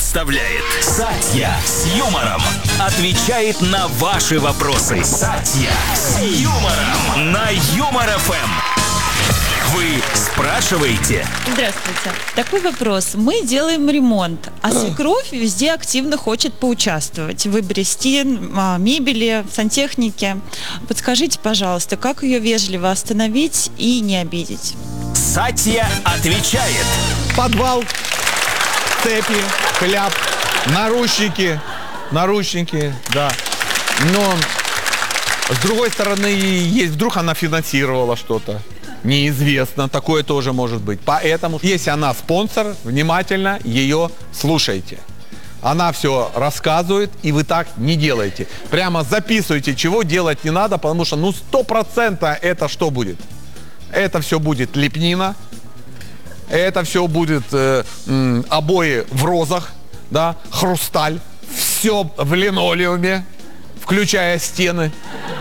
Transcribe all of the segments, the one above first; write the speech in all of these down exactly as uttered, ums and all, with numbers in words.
представляет Сатья с юмором. Отвечает на ваши вопросы. Сатья с юмором на Юмор эф эм. Вы спрашиваете? Здравствуйте. Такой вопрос. Мы делаем ремонт, а свекровь везде активно хочет поучаствовать в выборе стен, мебели, сантехники. Подскажите, пожалуйста, как ее вежливо остановить и не обидеть? Сатья отвечает. Подвал, цепи, хляб, наручники, наручники, да. Но с другой стороны, есть вдруг она финансировала что-то. Неизвестно, такое тоже может быть. Поэтому, если она спонсор, внимательно ее слушайте. Она все рассказывает, и вы так не делаете. Прямо записывайте, чего делать не надо, потому что, ну, сто процентов это что будет? Это все будет лепнина, это все будет э, э, обои в розах, да, хрусталь, все в линолеуме, включая стены.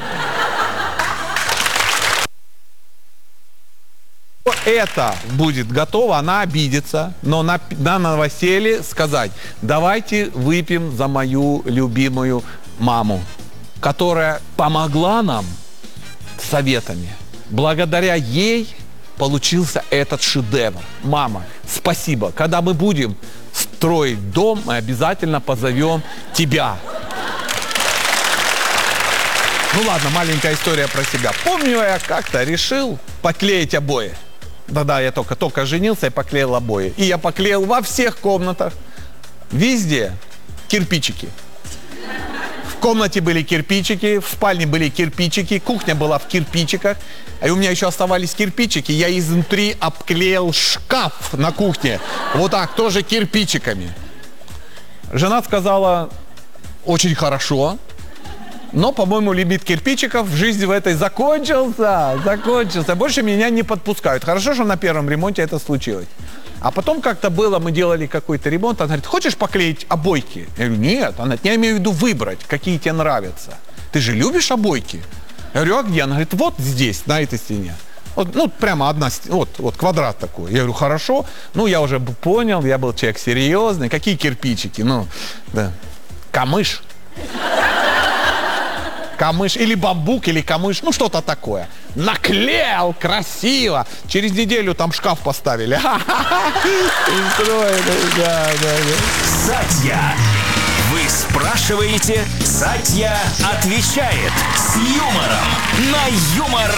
Это будет готово, она обидится, но на, на новоселье сказать: давайте выпьем за мою любимую маму, которая помогла нам советами. Благодаря ей получился этот шедевр. Мама, спасибо. Когда мы будем строить дом, мы обязательно позовем тебя. Ну ладно, маленькая история про себя. Помню, я как-то решил поклеить обои. Да-да, я только-только женился и поклеил обои. И я поклеил во всех комнатах, везде кирпичики. В комнате были кирпичики, в спальне были кирпичики, кухня была в кирпичиках. И у меня еще оставались кирпичики. Я изнутри обклеил шкаф на кухне. Вот так, тоже кирпичиками. Жена сказала: очень хорошо. Но, по-моему, лимит кирпичиков в жизни в этой закончился, закончился. Больше меня не подпускают. Хорошо, что на первом ремонте это случилось. А потом как-то было, мы делали какой-то ремонт, она говорит: хочешь поклеить обойки? Я говорю: нет. Она говорит: я имею в виду выбрать, какие тебе нравятся. Ты же любишь обойки? Я говорю: а где? Она говорит: вот здесь, на этой стене. Вот, ну, прямо одна стена, вот, вот квадрат такой. Я говорю: хорошо. Ну, я уже понял, я был человек серьезный. Какие кирпичики? Ну, да. Камыш. Камыш, или бамбук, или камыш, ну что-то такое. Наклеил красиво. Через неделю там шкаф поставили. Сатья. Вы спрашиваете, Сатья отвечает с юмором на Юмор